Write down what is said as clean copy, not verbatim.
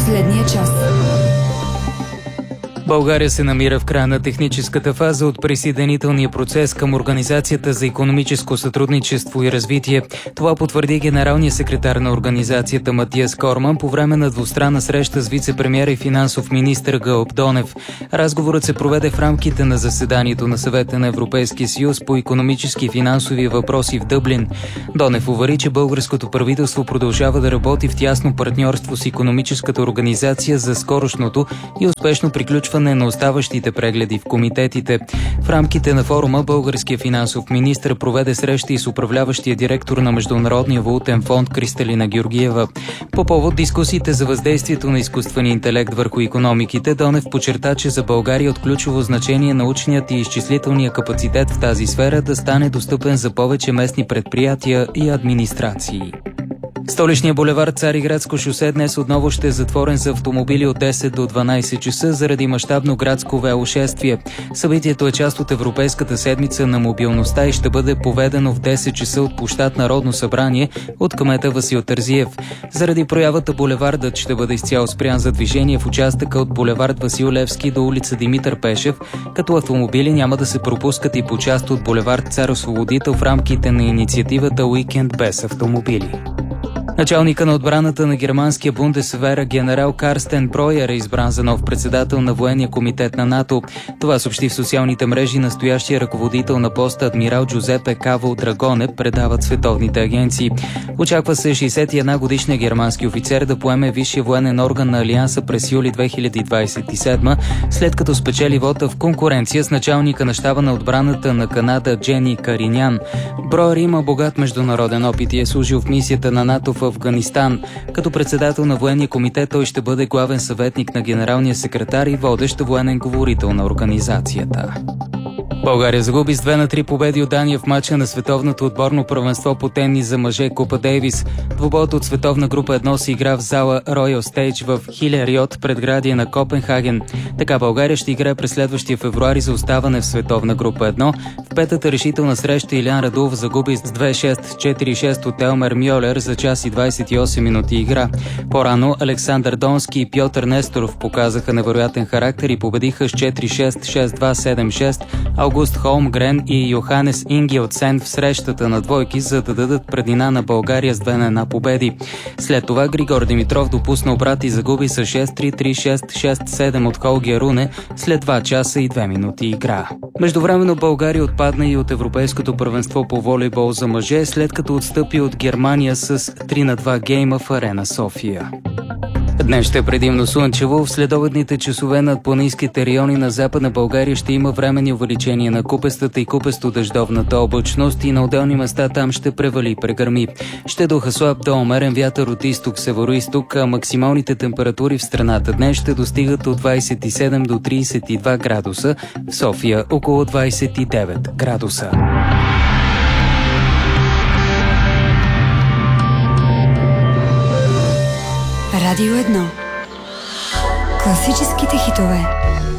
Последния час. България се намира в края на техническата фаза от присъединителния процес към Организацията за икономическо сътрудничество и развитие. Това потвърди генералният секретар на организацията Матиас Корман по време на двустранна среща с вице-премиера и финансов министър Гълъб Донев. Разговорът се проведе в рамките на заседанието на Съвета на Европейския съюз по икономически и финансови въпроси в Дъблин. Донев увери, че българското правителство продължава да работи в тясно партньорство с икономическата организация за скорошното и успешно приключване на оставащите прегледи в комитетите. В рамките на форума българският финансов министър проведе срещи с управляващия директор на Международния валутен фонд Кристалина Георгиева. По повод дискусиите за въздействието на изкуствения интелект върху икономиките, Донев подчерта, че за България от ключово значение научният и изчислителния капацитет в тази сфера да стане достъпен за повече местни предприятия и администрации. Столичният булевард Цариградско шосе днес отново ще е затворен за автомобили от 10 до 12 часа заради мащабно градско велошествие. Събитието е част от Европейската седмица на мобилността и ще бъде поведено в 10 часа от площад Народно събрание от кмета Васил Терзиев. Заради проявата булевардът ще бъде изцяло спрян за движение в участъка от булевард Васил Левски до улица Димитър Пешев, като автомобили няма да се пропускат и по част от булевард Цар Освободител в рамките на инициативата Уикенд без автомобили. Началника на отбраната на германския Бундесвера генерал Карстен Бройер е избран за нов председател на военния комитет на НАТО. Това съобщи в социалните мрежи настоящия ръководител на поста адмирал Джузепе Каво Драгоне, предават световните агенции. Очаква се 61-годишният германски офицер да поеме висшия военен орган на Алианса през юли 2027, след като спечели вота в конкуренция с началника на щаба на отбраната на Канада Джени Каринян. Бройер има богат международен опит и е служил в мисията на НАТО в Афганистан. Като председател на военния комитет той ще бъде главен съветник на генералния секретар и водещ военен говорител на организацията. България загуби с 2-3 победи от Дания в мача на световното отборно първенство по тенис за мъже Купа Дейвис. Двубоят от световна група 1 се игра в зала Royal Stage в Хилериот, предградие на Копенхаген. Така България ще играе през следващия февруари за оставане в световна група 1. В петата решителна среща Илян Радулов загуби с 2-6, 4-6 от Елмер Мьолер за час и 28 минути игра. По-рано Александър Донски и Пьотър Несторов показаха невероятен характер и победиха с 4-6, 6-2, 7-6, Аугуст Холмгрен и Йоханес Ингелдсен в срещата на двойки, за да дадат преднина на България с 2-1 победи. След това Григор Димитров допусна обрат и загуби с 6-3, 3-6, 6-7 от Холгер Руне след 2 часа и 2 минути игра. Междувременно България отпадна и от Европейското първенство по волейбол за мъже, след като отстъпи от Германия с 3-2 гейма в Арена София. Днес ще е предимно слънчево. В следобедните часове над планинските райони на Западна България ще има временни увеличения на купестата и купесто-дъждовната облачност и на отделни места там ще превали и прегърми. Ще духа слаб до умерен вятър от изток-североизток, а максималните температури в страната днес ще достигат от 27 до 32 градуса, в София около 29 градуса. Радио 1. Класическите хитове.